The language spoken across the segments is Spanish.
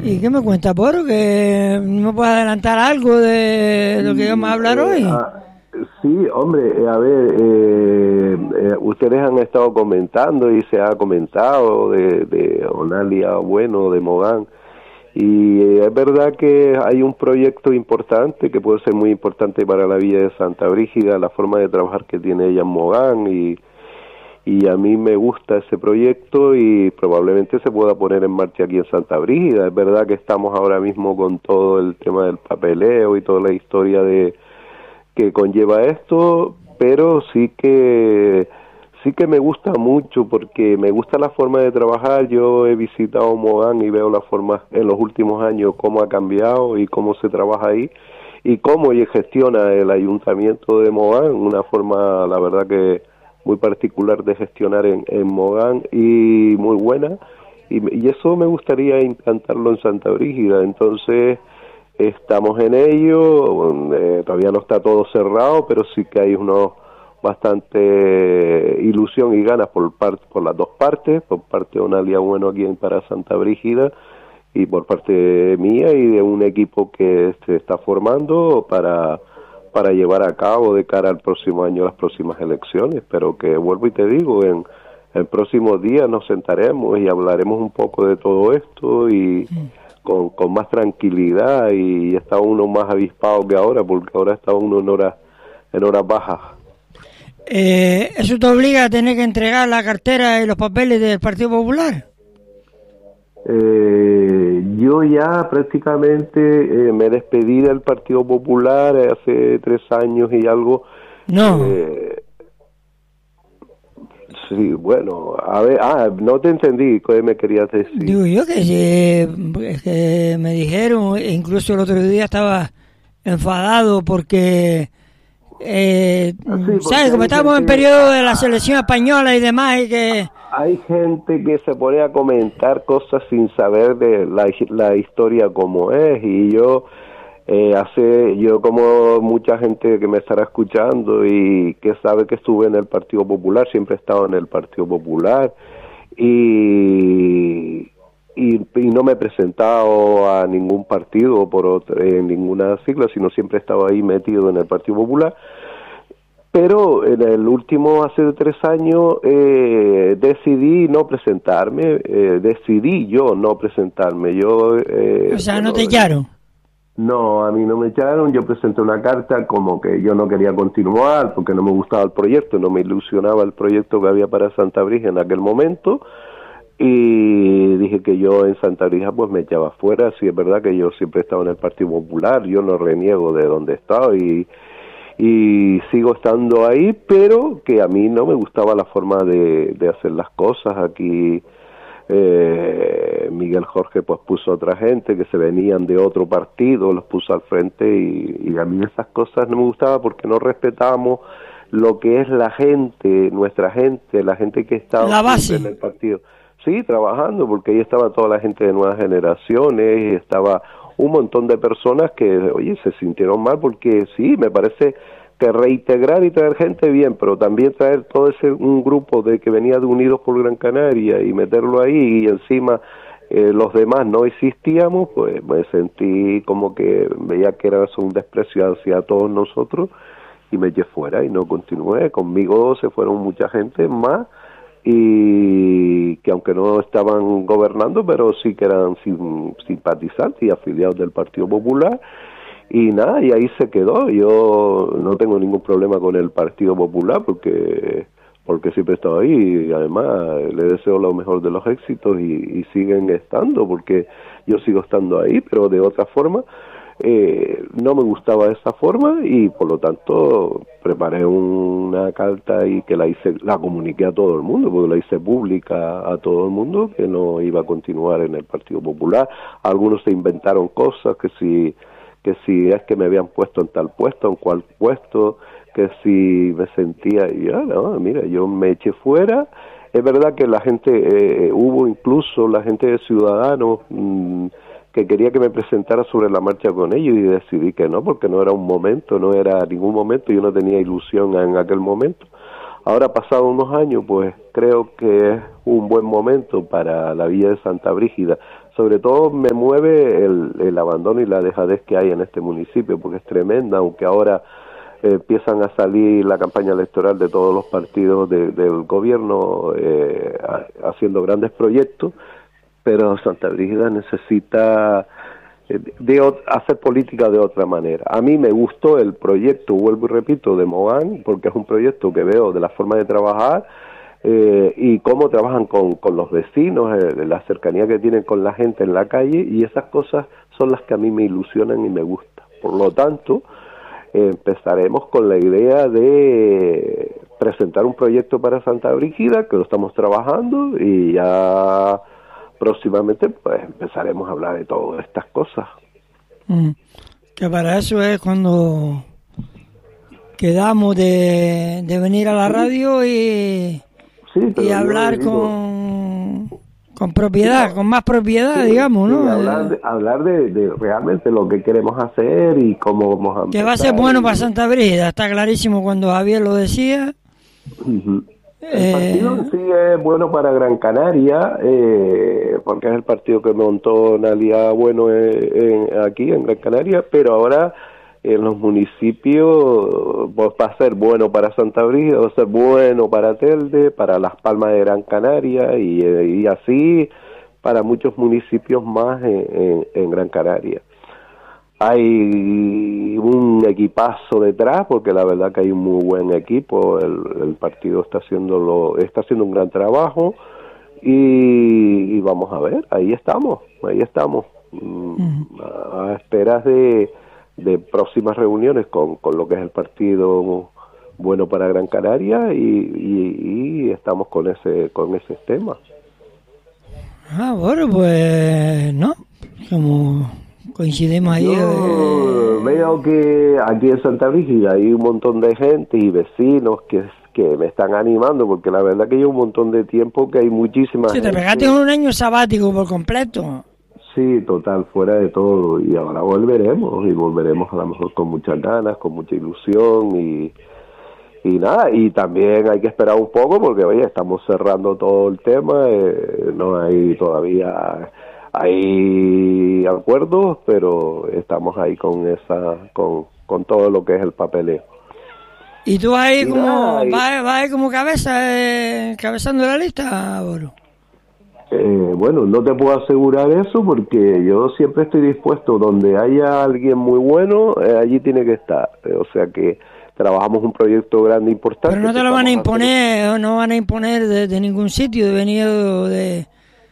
¿Y qué me cuenta, Poro? ¿Que no puede adelantar algo de lo que vamos a hablar hoy? Sí, hombre, a ver, ustedes han estado comentando y se ha comentado de Onalia Bueno, de Mogán, y es verdad que hay un proyecto importante que puede ser muy importante para la Villa de Santa Brígida, la forma de trabajar que tiene ella en Mogán, y a mí me gusta ese proyecto y probablemente se pueda poner en marcha aquí en Santa Brígida. Es verdad que estamos ahora mismo con todo el tema del papeleo y toda la historia que conlleva esto, pero sí que me gusta mucho porque me gusta la forma de trabajar. Yo he visitado Mogán y veo la forma en los últimos años cómo ha cambiado y cómo se trabaja ahí y cómo gestiona el ayuntamiento de Mogán, una forma, la verdad que muy particular de gestionar en Mogán y muy buena, y eso me gustaría implantarlo en Santa Brígida. Entonces estamos en ello, todavía no está todo cerrado, pero sí que hay bastante ilusión y ganas por las dos partes, por parte de Onalia Bueno aquí para Santa Brígida y por parte mía y de un equipo que se está formando para llevar a cabo de cara al próximo año las próximas elecciones, pero que vuelvo y te digo, en el próximo día nos sentaremos y hablaremos un poco de todo esto y con más tranquilidad, y está uno más avispado que ahora, porque ahora está uno en horas bajas. ¿Eso te obliga a tener que entregar la cartera y los papeles del Partido Popular? Yo ya prácticamente me despedí del Partido Popular hace 3 años y algo. No. Sí, bueno, a ver, no te entendí, ¿qué me querías decir? Digo yo que me dijeron, incluso el otro día estaba enfadado porque ¿sabes? Como estamos en periodo de la selección española y demás, y que hay gente que se pone a comentar cosas sin saber de la historia como es, y yo como mucha gente que me estará escuchando y que sabe que estuve en el Partido Popular, siempre he estado en el Partido Popular y no me he presentado a ningún partido en ninguna sigla, sino siempre he estado ahí metido en el Partido Popular. Pero en el último, hace 3 años, decidí no presentarme, decidí yo no presentarme. O sea, ¿no te echaron? No, a mí no me echaron. Yo presenté una carta como que yo no quería continuar porque no me gustaba el proyecto, no me ilusionaba el proyecto que había para Santa Brígida en aquel momento, y dije que yo en Santa Brígida pues me echaba fuera. Sí, es verdad que yo siempre he estado en el Partido Popular, yo no reniego de donde he estado y sigo estando ahí, pero que a mí no me gustaba la forma de hacer las cosas aquí. Miguel Jorge pues puso a otra gente que se venían de otro partido, los puso al frente, y a mí esas cosas no me gustaba porque no respetábamos lo que es la gente, nuestra gente, la gente que estaba la base en el partido. Sí, trabajando, porque ahí estaba toda la gente de nuevas generaciones, y estaba un montón de personas que, oye, se sintieron mal, porque sí, me parece que reintegrar y traer gente bien, pero también traer todo un grupo de que venía de Unidos por Gran Canaria y meterlo ahí, y encima los demás no existíamos, pues me sentí como que veía que era un desprecio hacia todos nosotros, y me eché fuera y no continué. Conmigo se fueron mucha gente más, y que aunque no estaban gobernando, pero sí que eran simpatizantes y afiliados del Partido Popular, y nada, y ahí se quedó. Yo no tengo ningún problema con el Partido Popular porque siempre he estado ahí, y además le deseo lo mejor de los éxitos, y siguen estando, porque yo sigo estando ahí, pero de otra forma. No me gustaba esa forma, y por lo tanto preparé una carta y que la comuniqué a todo el mundo, porque la hice pública a todo el mundo, que no iba a continuar en el Partido Popular. Algunos se inventaron cosas, que si es que me habían puesto en tal puesto, en cual puesto, que si me sentía, y no, mira, yo me eché fuera. Es verdad que la gente, hubo incluso la gente de Ciudadanos que quería que me presentara sobre la marcha con ellos, y decidí que no, porque no era un momento, no era ningún momento, yo no tenía ilusión en aquel momento. Ahora, pasado unos años, pues creo que es un buen momento para la Villa de Santa Brígida. sobre todo me mueve el abandono y la dejadez que hay en este municipio, porque es tremenda, aunque ahora empiezan a salir la campaña electoral de todos los partidos del gobierno haciendo grandes proyectos, pero Santa Brígida necesita hacer política de otra manera. A mí me gustó el proyecto, vuelvo y repito, de Mogán, porque es un proyecto que veo de la forma de trabajar y cómo trabajan con los vecinos, la cercanía que tienen con la gente en la calle, y esas cosas son las que a mí me ilusionan y me gustan. Por lo tanto, empezaremos con la idea de presentar un proyecto para Santa Brígida, que lo estamos trabajando, y ya próximamente pues empezaremos a hablar de todas estas cosas. Que para eso es cuando quedamos de venir a la radio y hablar con propiedad, sí, con más propiedad, sí, digamos, ¿no? Sí, hablar de realmente lo que queremos hacer y cómo vamos a empezar. Que va a ser bueno para Santa Brígida, está clarísimo cuando Javier lo decía. Uh-huh. El partido en sí es bueno para Gran Canaria, porque es el partido que montó Nalia Bueno aquí en Gran Canaria, pero ahora en los municipios pues, va a ser bueno para Santa Brígida, va a ser bueno para Telde, para Las Palmas de Gran Canaria y así para muchos municipios más en Gran Canaria. Hay un equipazo detrás, porque la verdad que hay un muy buen equipo, el partido está haciendo un gran trabajo y vamos a ver, ahí estamos, a esperas de próximas reuniones con lo que es el partido bueno para Gran Canaria y estamos con ese tema. Bueno, pues no, como coincidimos ahí. Yo veo que aquí en Santa Brígida hay un montón de gente y vecinos que me están animando, porque la verdad que llevo un montón de tiempo que hay muchísima gente. Te pegaste un año sabático por completo. Sí, total, fuera de todo, y ahora volveremos a lo mejor con muchas ganas, con mucha ilusión y nada, y también hay que esperar un poco porque oye, estamos cerrando todo el tema, no hay todavía hay acuerdos, pero estamos ahí con todo lo que es el papeleo. ¿Y tú ahí vas como cabezando la lista, Boro? Bueno, no te puedo asegurar eso porque yo siempre estoy dispuesto, donde haya alguien muy bueno, allí tiene que estar. O sea que trabajamos un proyecto grande, importante. Pero no te lo van a imponer, no van a imponer de ningún sitio, de venir de...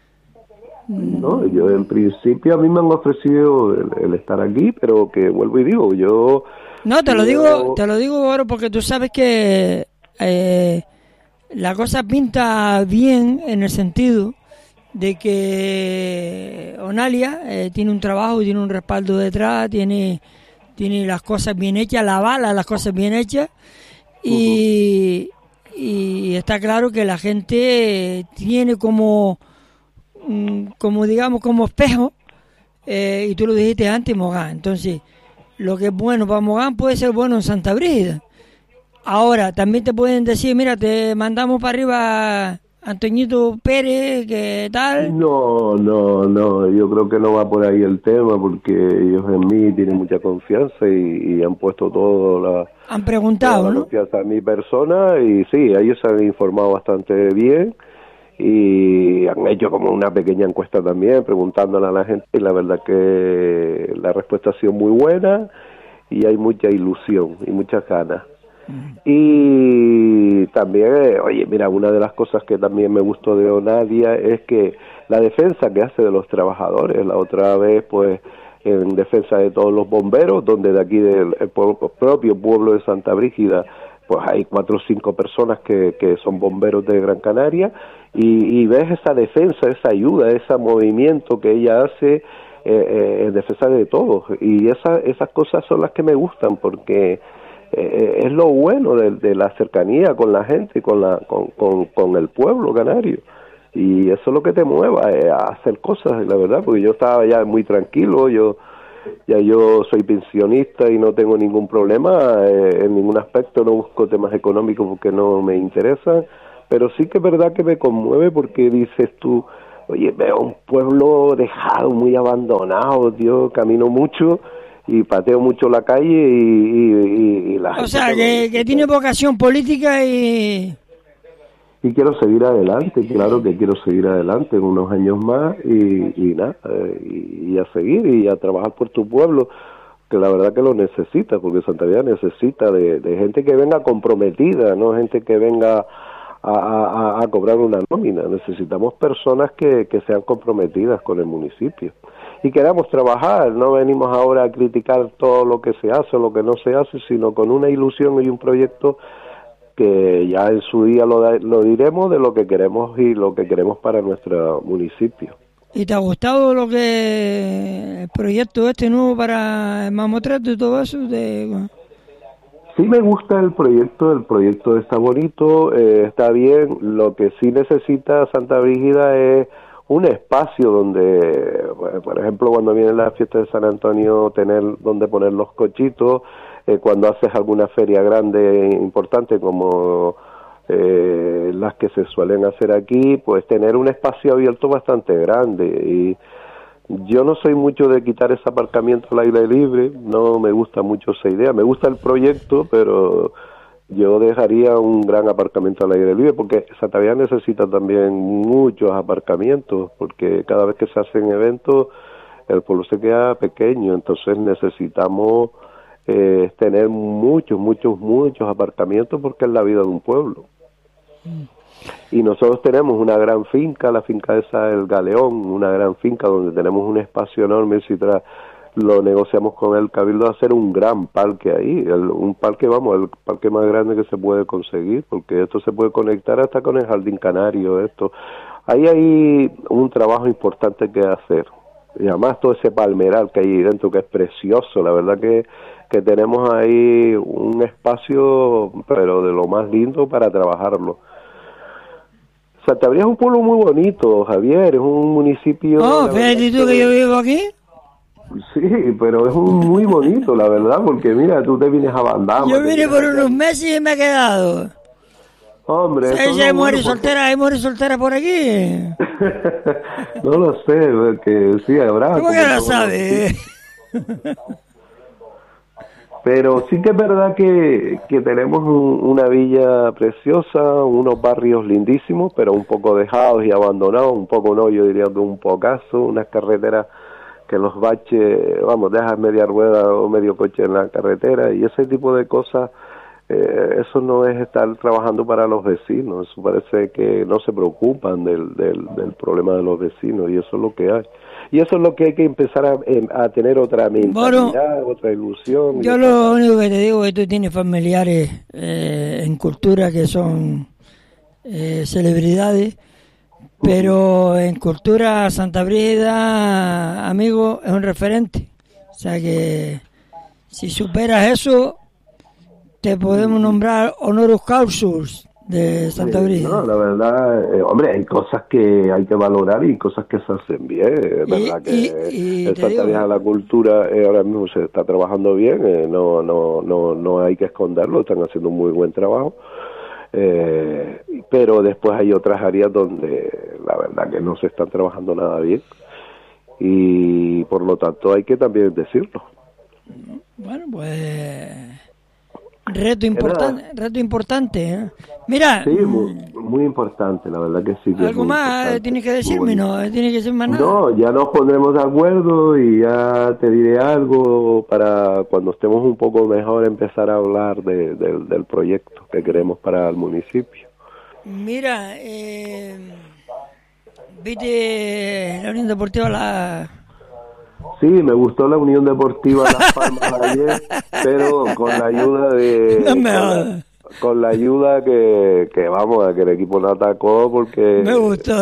No, yo en principio a mí me han ofrecido el estar aquí, pero que vuelvo y digo, yo... No, te lo digo, Boro, porque tú sabes que la cosa pinta bien en el sentido de que Onalia tiene un trabajo y tiene un respaldo detrás, tiene las cosas bien hechas, la bala, las cosas bien hechas, y está claro que la gente tiene como digamos, como espejo, y tú lo dijiste antes, Mogán. Entonces, lo que es bueno para Mogán puede ser bueno en Santa Brígida. Ahora, también te pueden decir, mira, te mandamos para arriba Antoñito Pérez, ¿qué tal? No, yo creo que no va por ahí el tema, porque ellos en mí tienen mucha confianza y han puesto han preguntado, toda la confianza en mi persona, y sí, ellos se han informado bastante bien y han hecho como una pequeña encuesta también, preguntándole a la gente, y la verdad que la respuesta ha sido muy buena y hay mucha ilusión y muchas ganas. Y también, oye, mira, una de las cosas que también me gustó de Onalia es que la defensa que hace de los trabajadores, la otra vez pues en defensa de todos los bomberos, donde de aquí del propio pueblo de Santa Brígida pues hay 4 o 5 personas que son bomberos de Gran Canaria, y ves esa defensa, esa ayuda, ese movimiento que ella hace en defensa de todos, y esas cosas son las que me gustan, porque es lo bueno de la cercanía con la gente, con el pueblo canario, y eso es lo que te mueva a hacer cosas, la verdad, porque yo estaba ya muy tranquilo, yo soy pensionista y no tengo ningún problema en ningún aspecto, no busco temas económicos porque no me interesan, pero sí que es verdad que me conmueve porque dices tú, oye, veo un pueblo dejado, muy abandonado, yo camino mucho y pateo mucho la calle y la gente... O sea, que tiene vocación política y quiero seguir adelante, claro que quiero seguir adelante en unos años más y nada, y a seguir y a trabajar por tu pueblo, que la verdad que lo necesita, porque Santa Vida necesita de gente que venga comprometida, no gente que venga a cobrar una nómina. Necesitamos personas que sean comprometidas con el municipio y queramos trabajar, no venimos ahora a criticar todo lo que se hace o lo que no se hace, sino con una ilusión y un proyecto que ya en su día lo diremos de lo que queremos y lo que queremos para nuestro municipio. ¿Y te ha gustado el proyecto este nuevo para el mamotreto y todo eso? Sí me gusta el proyecto está bonito, está bien. Lo que sí necesita Santa Brígida es un espacio donde, por ejemplo, cuando viene la fiesta de San Antonio, tener donde poner los cochitos, cuando haces alguna feria grande importante como las que se suelen hacer aquí, pues tener un espacio abierto bastante grande. Y yo no soy mucho de quitar ese aparcamiento al aire libre, no me gusta mucho esa idea, me gusta el proyecto, pero yo dejaría un gran aparcamiento al aire libre, porque Santa Brígida necesita también muchos aparcamientos, porque cada vez que se hacen eventos el pueblo se queda pequeño, entonces necesitamos tener muchos aparcamientos, porque es la vida de un pueblo. Y nosotros tenemos una gran finca, la finca esa El Galeón, una gran finca donde tenemos un espacio enorme. Si lo negociamos con el Cabildo, hacer un gran parque ahí, un parque, el parque más grande que se puede conseguir, porque esto se puede conectar hasta con el Jardín Canario. Ahí hay un trabajo importante que hacer, y además todo ese palmeral que hay ahí dentro, que es precioso. La verdad que tenemos ahí un espacio, pero de lo más lindo para trabajarlo. Santa Brígida es un pueblo muy bonito, Javier, es un municipio... fíjate tú que yo vivo aquí. Sí, pero es muy bonito, la verdad, porque mira, tú te vienes a Bandama. Yo vine por unos meses y me he quedado. Hombre, ¿Sabes? Hay mujeres solteras por aquí. No lo sé, porque sí, habrá... ¿Cómo que lo sabes? Pero sí que es verdad que tenemos una villa preciosa, unos barrios lindísimos, pero un poco dejados y abandonados, un poco no, yo diría de un pocazo, unas carreteras que los baches, dejas media rueda o medio coche en la carretera, y ese tipo de cosas, eso no es estar trabajando para los vecinos, eso parece que no se preocupan del problema de los vecinos, y eso es lo que hay. Y eso es lo que hay que empezar a tener otra mentalidad, otra ilusión. Yo lo único que te digo es que tú tienes familiares en cultura que son celebridades, pero en cultura Santa Brígida, amigo, es un referente. O sea que si superas eso, te podemos nombrar honoris causa de Santa Brígida. No, la verdad, hombre, hay cosas que hay que valorar y cosas que se hacen bien. Es verdad que en Santa Brígida la cultura ahora mismo se está trabajando bien, no hay que esconderlo, están haciendo un muy buen trabajo. Pero después hay otras áreas donde la verdad que no se están trabajando nada bien, y por lo tanto hay que también decirlo. Bueno, pues reto importante, ¿eh? Mira, sí, muy importante, la verdad que sí. Que algo más tienes que decirme, no tiene que ser más nada. No, ya nos pondremos de acuerdo y ya te diré algo para cuando estemos un poco mejor empezar a hablar del proyecto que queremos para el municipio. Mira, ¿viste la Unión Deportiva Sí, me gustó la Unión Deportiva Las Palmas ayer, pero con la ayuda con la ayuda que el equipo no atacó, porque me gustó.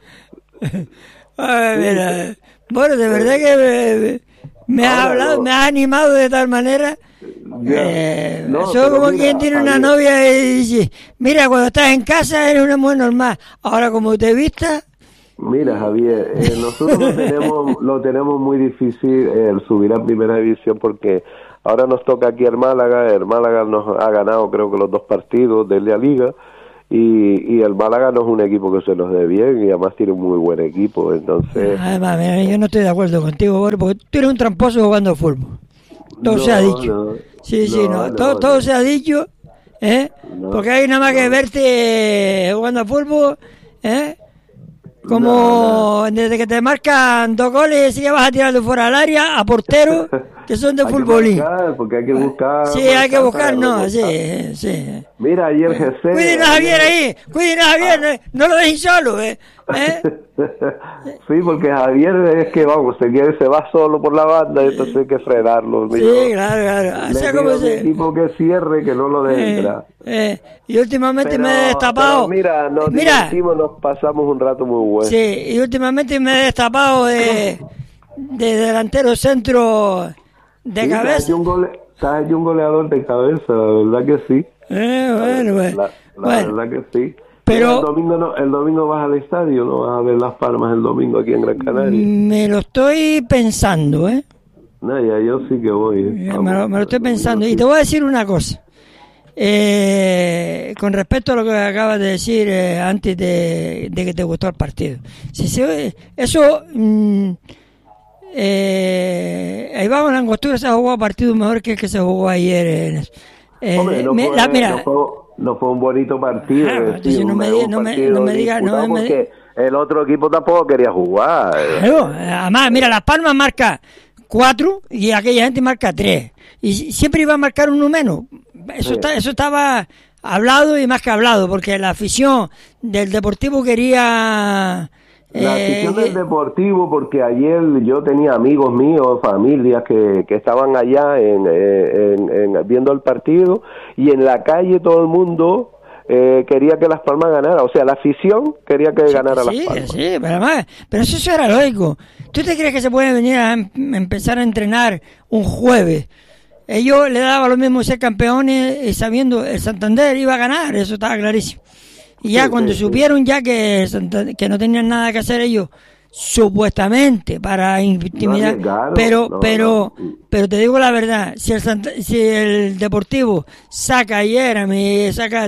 Mira, bueno, de verdad que me has hablado, me has animado de tal manera. Soy como quien tiene una novia y dice, mira, cuando estás en casa eres una mujer normal, ahora como te vistas. Mira, Javier, nosotros lo tenemos muy difícil el subir a primera división, porque ahora nos toca aquí el Málaga nos ha ganado creo que los 2 partidos de la Liga, y el Málaga no es un equipo que se nos dé bien y además tiene un muy buen equipo, entonces... Además, yo no estoy de acuerdo contigo, Boris, porque tú eres un tramposo jugando fútbol. Todo se ha dicho. Todo se ha dicho, porque hay nada más que verte jugando a fútbol, como desde que te marcan 2 goles y ya vas a tirar de fuera del área a porteros que son de futbolín. Porque hay que buscar. Sí, hay que buscar, sí. Mira, ayer Jesús. Cuiden a Javier ahí, no lo dejen solo, Sí, porque Javier es que se va solo por la banda, entonces hay que frenarlo. Sí, claro. O sea, como un equipo que cierre, que no lo deje entrar. Y últimamente me he destapado. Mira, nos pasamos un rato muy bueno. Sí, y últimamente me he destapado de delantero centro de cabeza. Estás hecho un goleador de cabeza, la verdad que sí. Bueno. La verdad que sí. Pero el domingo vas al estadio, ¿no? Vas a ver Las Palmas el domingo aquí en Gran Canaria. Me lo estoy pensando, No, ya yo sí que voy. Me lo estoy pensando. Y te voy a decir una cosa. Con respecto a lo que acabas de decir antes de que te gustó el partido. Ahí vamos, la Angostura se ha jugado partido mejor que el que se jugó ayer. No fue un bonito partido. No me digas. Porque el otro equipo tampoco quería jugar. Además, mira, Las Palmas marca 4 y aquella gente marca 3. Y siempre iba a marcar uno menos. Eso estaba hablado y más que hablado, porque la afición del Deportivo quería... La afición del Deportivo, porque ayer yo tenía amigos míos, familias que estaban allá viendo el partido, y en la calle todo el mundo quería que Las Palmas ganara, o sea, la afición quería que ganara Las Palmas. Sí, pero eso era lógico. ¿Tú te crees que se puede venir a empezar a entrenar un jueves? Ellos le daban lo mismo ser campeones sabiendo el Santander iba a ganar, eso estaba clarísimo. Y ya cuando supieron ya que no tenían nada que hacer ellos, supuestamente para intimidar, pero te digo la verdad, si el Deportivo saca ayer a mí, saca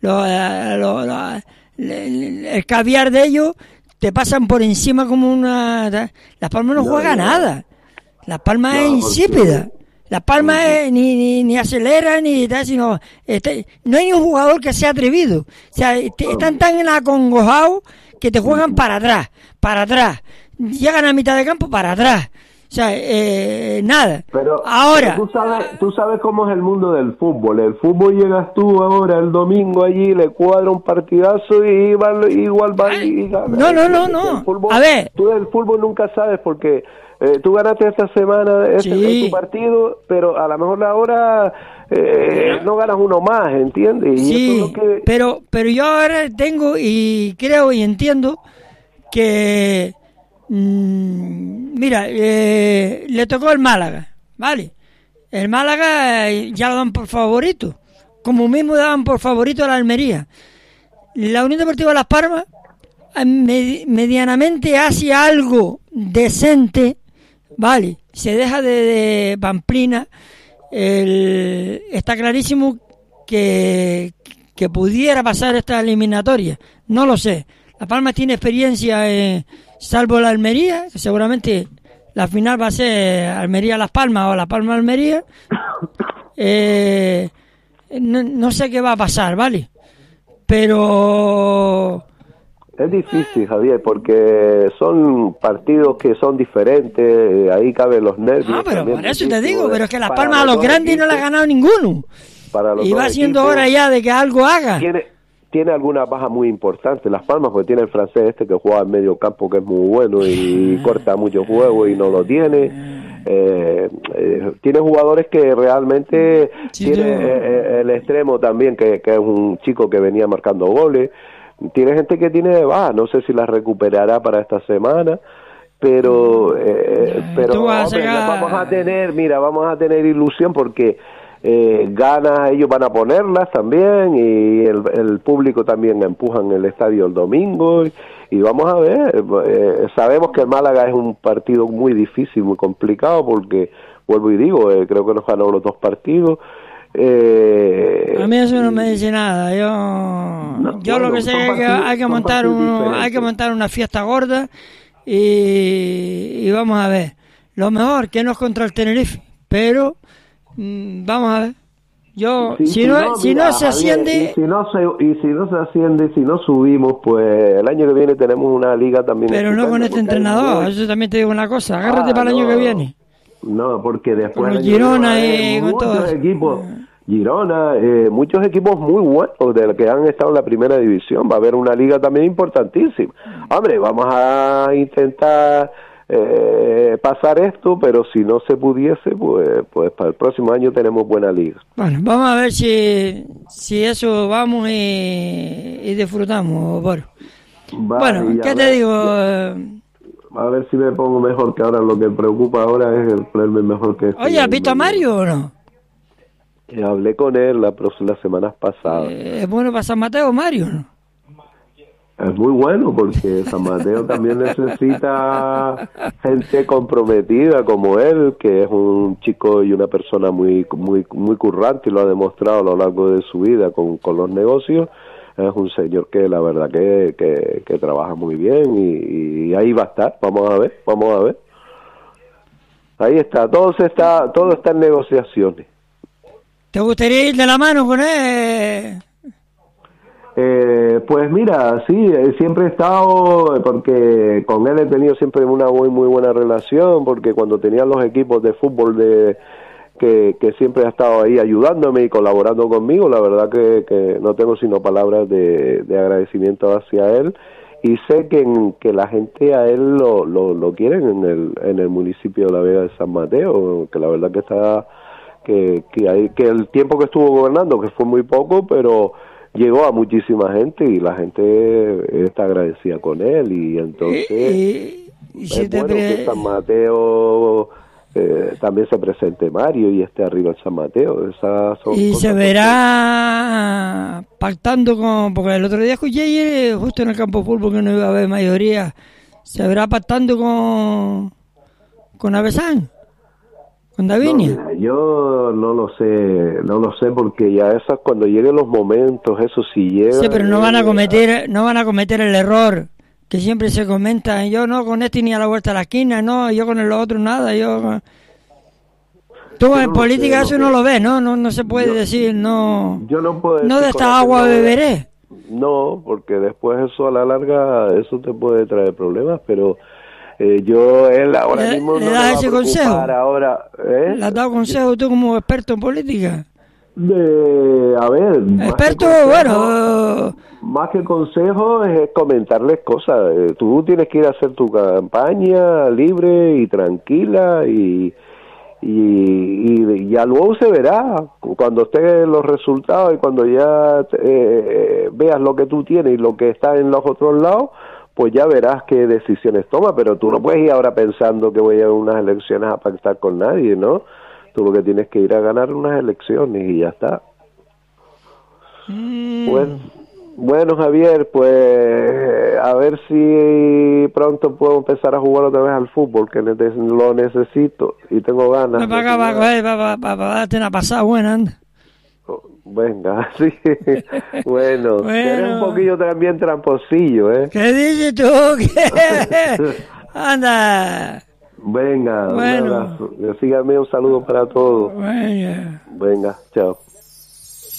el caviar de ellos, te pasan por encima como una... Las Palmas no juega nada, Las Palmas es insípida. Las Palmas ni acelera ni tal, sino no hay un jugador que sea atrevido. O sea, están tan acongojados que te juegan para atrás. Llegan a mitad de campo para atrás. O sea, nada. Pero ahora tú sabes cómo es el mundo del fútbol. El fútbol llegas tú ahora el domingo allí, le cuadra un partidazo y igual va y gana. No. Fútbol, a ver. Tú del fútbol nunca sabes porque tú ganaste esta semana tu partido, pero a lo mejor ahora no ganas uno más, ¿entiendes? Y sí, eso es lo que... pero yo ahora tengo y creo y entiendo que mira, le tocó el Málaga, ¿vale? El Málaga ya lo dan por favorito, como mismo daban por favorito a la Almería. La Unión Deportiva Las Palmas medianamente hace algo decente, ¿vale? Se deja de pamplina. Está clarísimo que pudiera pasar esta eliminatoria. No lo sé. Las Palmas tiene experiencia, salvo la Almería, que seguramente la final va a ser Almería-Las Palmas o Las Palmas-Almería. No sé qué va a pasar, ¿vale? Pero... Es difícil, Javier, porque son partidos que son diferentes, ahí caben los nervios. No, pero por eso te digo, pero es que Las Palmas a los grandes no le ha ganado ninguno. Y va siendo hora ya de que algo haga. Tiene alguna baja muy importante Las Palmas, porque tiene el francés que juega en medio campo, que es muy bueno y corta mucho juego y no lo tiene. Tiene jugadores que realmente tiene el extremo también, que es un chico que venía marcando goles. Tiene gente que tiene de baja, no sé si la recuperará para esta semana, pero vamos a tener ilusión porque ganas ellos van a ponerlas también y el público también empuja en el estadio el domingo y vamos a ver. Sabemos que el Málaga es un partido muy difícil, muy complicado porque, vuelvo y digo, creo que nos ganó los 2 partidos. A mí eso no me dice nada. Yo lo que sé es que hay que montar una fiesta gorda y vamos a ver. Lo mejor que no es contra el Tenerife, pero vamos a ver. Si no se asciende, si no se asciende, si no subimos, pues el año que viene tenemos una liga también. Pero no con este entrenador. Eso también te digo una cosa. Agárrate para el año que viene. No, porque después con Girona y con todos equipos. Girona, muchos equipos muy buenos de los que han estado en la primera división. Va a haber una liga también importantísima. Hombre, vamos a intentar pasar esto, pero si no se pudiese, pues para el próximo año tenemos buena liga. Bueno, vamos a ver si eso vamos y disfrutamos, Boro. Bueno, ¿qué te digo? A ver si me pongo mejor, que ahora lo que me preocupa ahora es el ponerme mejor que este. Oye, ¿has visto a Mario o no? Hablé con él las semanas pasadas. ¿Es bueno para San Mateo, Mario, no? Es muy bueno porque San Mateo también necesita gente comprometida como él, que es un chico y una persona muy currante y lo ha demostrado a lo largo de su vida con los negocios. Es un señor que la verdad que trabaja muy bien y ahí va a estar. Vamos a ver. Ahí está, todo está en negociaciones. ¿Te gustaría ir de la mano con él? Pues mira, sí, siempre he estado, porque con él he tenido siempre una muy buena relación, porque cuando tenía los equipos de fútbol que siempre ha estado ahí ayudándome y colaborando conmigo, la verdad que no tengo sino palabras de agradecimiento hacia él, y sé que la gente a él lo quieren en el municipio de La Vega de San Mateo, que la verdad que está que el tiempo que estuvo gobernando, que fue muy poco, pero llegó a muchísima gente y la gente está agradecida con él, y entonces es bueno que San Mateo también se presente Mario y esté arriba en San Mateo. Y se verá pactando porque el otro día escuché justo en el campo de fútbol que no iba a haber mayoría, se verá pactando con Avesán, con Davinia. No, yo no lo sé porque ya esas, cuando lleguen los momentos, eso sí llega. Sí, pero no van a cometer el error que siempre se comenta. Yo no con este ni a la vuelta a la esquina, no, yo con el otro nada, Tú en política eso no lo ves, no se puede decir, no. Yo no puedo decir, no de esta agua beberé. No, porque después eso a la larga eso te puede traer problemas, pero él ahora mismo ¿Le das ese consejo? Ahora, ¿Le has dado consejo tú como experto en política? Experto, más que consejo es comentarles cosas. Tú tienes que ir a hacer tu campaña libre y tranquila y ya luego se verá cuando estén los resultados y cuando ya veas lo que tú tienes y lo que está en los otros lados, pues ya verás qué decisiones toma, pero tú no puedes ir ahora pensando que voy a unas elecciones a pactar con nadie, ¿no? Tú lo que tienes que ir a ganar unas elecciones y ya está. Bueno, Javier, pues a ver si pronto puedo empezar a jugar otra vez al fútbol, que lo necesito y tengo ganas. Para darte una pasada buena, anda. Venga, sí. Bueno, eres un poquillo también tramposillo, ¿eh? ¿Qué dices tú? Anda. Venga, un abrazo. Síganme, un saludo para todos. Venga. Venga, chao.